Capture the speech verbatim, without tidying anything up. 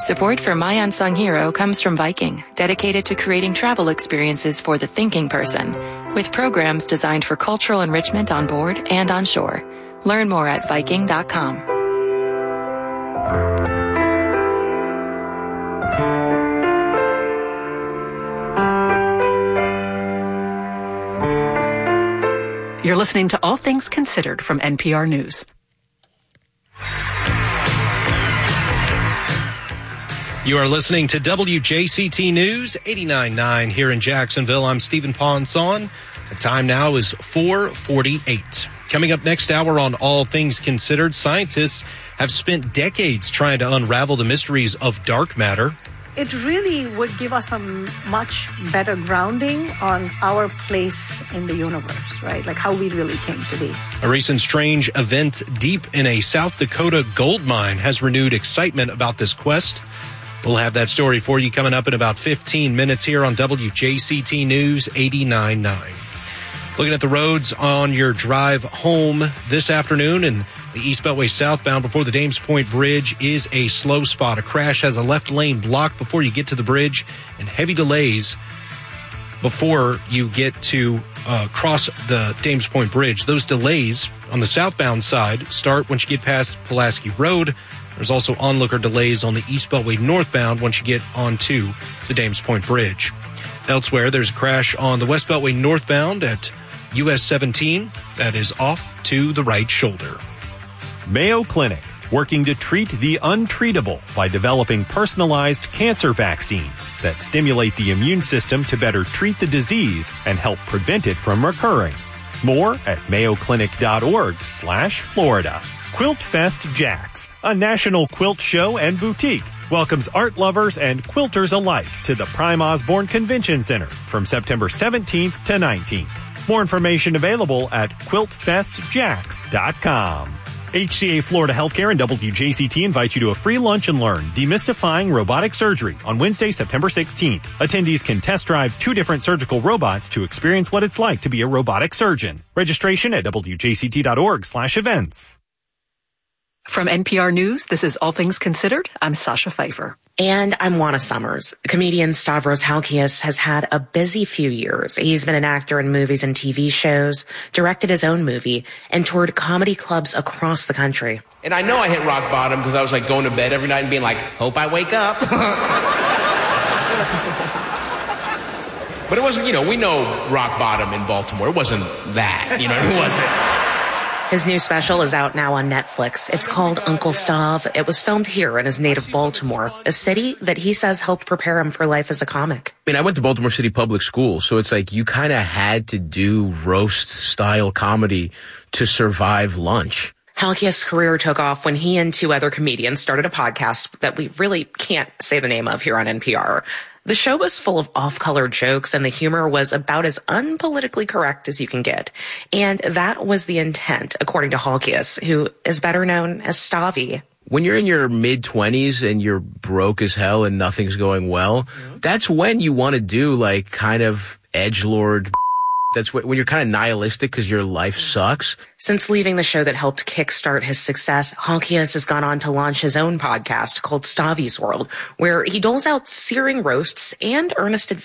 Support for My Unsung Hero comes from Viking, dedicated to creating travel experiences for the thinking person, with programs designed for cultural enrichment on board and on shore. Learn more at Viking dot com. You're listening to All Things Considered from N P R News. You are listening to W J C T News eighty-nine point nine here in Jacksonville. I'm Stephen Ponson. The time now is four forty-eight. Coming up next hour on All Things Considered, scientists have spent decades trying to unravel the mysteries of dark matter. It really would give us a much better grounding on our place in the universe, right? Like how we really came to be. A recent strange event deep in a South Dakota gold mine has renewed excitement about this quest. We'll have that story for you coming up in about fifteen minutes here on W J C T News eighty-nine point nine. Looking at the roads on your drive home this afternoon, and the East Beltway southbound before the Dames Point Bridge is a slow spot. A crash has a left lane blocked before you get to the bridge, and heavy delays before you get to uh, cross the Dames Point Bridge. Those delays on the southbound side start once you get past Pulaski Road. There's also onlooker delays on the East Beltway northbound once you get onto the Dames Point Bridge. Elsewhere, there's a crash on the West Beltway northbound at U S seventeen that is off to the right shoulder. Mayo Clinic, working to treat the untreatable by developing personalized cancer vaccines that stimulate the immune system to better treat the disease and help prevent it from recurring. More at mayoclinic.org slash Florida. Quilt Fest Jax, a national quilt show and boutique, welcomes art lovers and quilters alike to the Prime Osborne Convention Center from September seventeenth to nineteenth. More information available at quilt fest jax dot com. H C A Florida Healthcare and W J C T invite you to a free lunch and learn Demystifying Robotic Surgery on Wednesday, September sixteenth. Attendees can test drive two different surgical robots to experience what it's like to be a robotic surgeon. Registration at W J C T dot org slash events. From N P R News, this is All Things Considered. I'm Sasha Pfeiffer. And I'm Juana Summers. Comedian Stavros Halkias has had a busy few years. He's been an actor in movies and T V shows, directed his own movie, and toured comedy clubs across the country. And I know I hit rock bottom because I was like going to bed every night and being like, hope I wake up. But it wasn't, you know, we know rock bottom in Baltimore. It wasn't that, you know, it wasn't. His new special is out now on Netflix. It's called Uncle Stav. It was filmed here in his native Baltimore, a city that he says helped prepare him for life as a comic. I mean, I went to Baltimore City Public Schools, so it's like you kind of had to do roast-style comedy to survive lunch. Halkias' career took off when he and two other comedians started a podcast that we really can't say the name of here on N P R. The show was full of off-color jokes, and the humor was about as unpolitically correct as you can get. And that was the intent, according to Halkias, who is better known as Stavy. When you're in your mid-twenties and you're broke as hell and nothing's going well, mm-hmm. that's when you want to do, like, kind of edgelord. That's when you're kind of nihilistic because your life sucks. Since leaving the show that helped kickstart his success, Halkias has gone on to launch his own podcast called Stavy's World, where he doles out searing roasts and earnest advice